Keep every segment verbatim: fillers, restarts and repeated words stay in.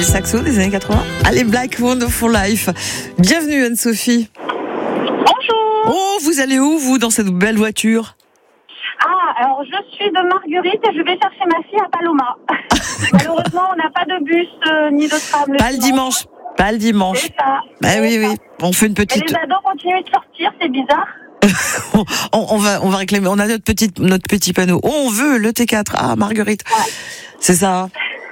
vinyle saxo des années quatre-vingts. Allez, Black Wonderful Life. Bienvenue Anne-Sophie. Bonjour. Oh, vous allez où, vous, dans cette belle voiture? Ah, alors je suis de Marguerite et je vais chercher ma fille à Paloma. Malheureusement, on n'a pas de bus euh, ni de tram. Pas le dimanche. Pas le dimanche. C'est ça. Ah oui, ça. oui. On fait une Et petite. les ados continuent de sortir, c'est bizarre. on, on va, on va réclamer. On a notre petite, notre petit panneau. Oh, on veut le T quatre. Ah, Marguerite. Ouais. C'est ça.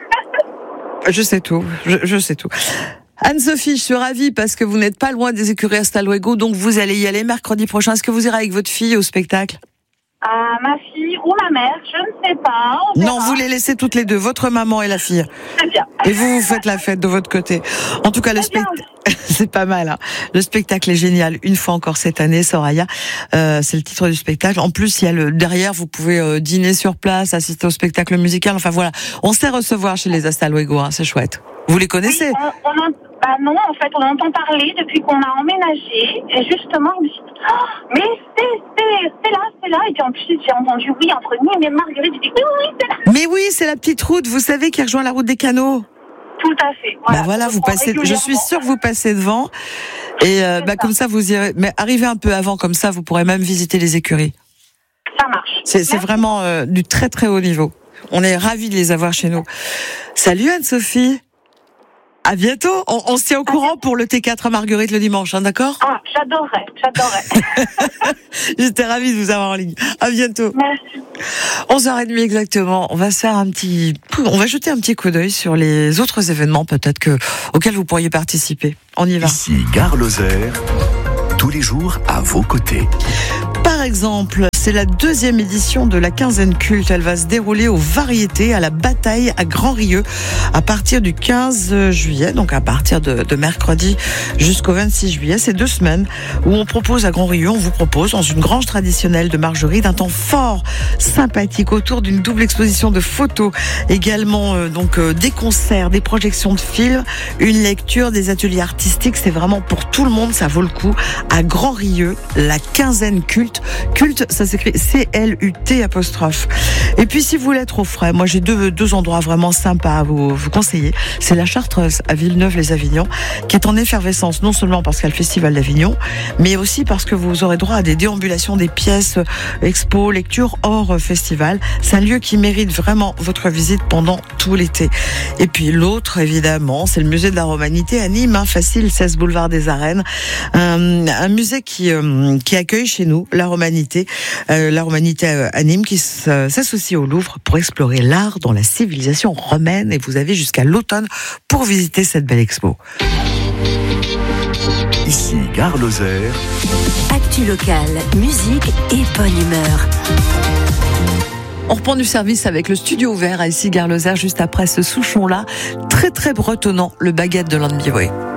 Je sais tout. Je, je sais tout. Anne-Sophie, je suis ravie parce que vous n'êtes pas loin des écuries Hasta Luego, donc vous allez y aller mercredi prochain. Est-ce que vous irez avec votre fille au spectacle? Ah, ma fille ou ma mère, je ne sais pas. On Non, verra. vous les laissez toutes les deux, votre maman et la fille. Très bien. Et vous, vous faites la fête de votre côté. En tout cas, le Très bien. spectacle, c'est pas mal. Hein. Le spectacle est génial. Une fois encore cette année, Soraya, euh, c'est le titre du spectacle. En plus, il y a le derrière, vous pouvez euh, dîner sur place, assister au spectacle musical. Enfin voilà, on sait recevoir chez les Hasta Luego. Hein, c'est chouette. Vous les connaissez? Oui, on, on en... Bah non, en fait, on entend parler depuis qu'on a emménagé. Et justement, je me suis dit, oh, mais c'est, c'est, c'est là, c'est là. Et puis en plus, j'ai entendu oui entre Nîmes et Marguerite. J'ai dit, oui, oui, c'est là. Mais oui, c'est la petite route, vous savez, qui rejoint la route des canaux. Tout à fait. Bah voilà, vous passez. Je suis sûre que vous passez devant. Et euh, bah comme ça, vous irez. Mais arrivez un peu avant, comme ça, vous pourrez même visiter les écuries. Ça marche. C'est, c'est vraiment euh, du très très haut niveau. On est ravis de les avoir chez nous. Salut Anne-Sophie. À bientôt. On, on se tient au courant pour le T quatre à Marguerite le dimanche, hein, d'accord? Ah, j'adorerais, j'adorerais. J'étais ravie de vous avoir en ligne. À bientôt. Merci. onze heures trente exactement. On va se faire un petit, on va jeter un petit coup d'œil sur les autres événements peut-être que auxquels vous pourriez participer. On y va. Ici Gare Lozère, tous les jours à vos côtés. Par exemple, c'est la deuxième édition de la quinzaine culte. Elle va se dérouler aux Variétés, à la Bataille, à Grand-Rieux, à partir du quinze juillet, donc à partir de, de mercredi jusqu'au vingt-six juillet. C'est deux semaines où on propose à Grand-Rieux, on vous propose, dans une grange traditionnelle de Margeride, un temps fort, sympathique, autour d'une double exposition de photos, également euh, donc euh, des concerts, des projections de films, une lecture, des ateliers artistiques. C'est vraiment pour tout le monde, ça vaut le coup. À Grand-Rieux, la quinzaine culte. Culte, ça s'écrit C L U T apostrophe. Et puis si vous voulez être au frais, moi j'ai deux, deux endroits vraiment sympas à vous, vous conseiller. C'est la Chartreuse à Villeneuve-les-Avignon, qui est en effervescence, non seulement parce qu'il y a le Festival d'Avignon, mais aussi parce que vous aurez droit à des déambulations, des pièces, expos, lectures hors festival. C'est un lieu qui mérite vraiment votre visite pendant tout l'été. Et puis l'autre, évidemment, c'est le musée de la Romanité à Nîmes, hein, facile, seize boulevard des Arènes. Un, un musée qui, euh, qui accueille chez nous la Romanité, euh, la Romanité à Nîmes, qui s'associe au Louvre pour explorer l'art dans la civilisation romaine. Et vous avez jusqu'à l'automne pour visiter cette belle expo. Ici Gare Lozère. Actu locale, musique et bonne humeur. On reprend du service avec le studio ouvert à Issy Gare Lozère juste après ce Souchon-là, très très bretonnant, le baguette de l'Anne Biway.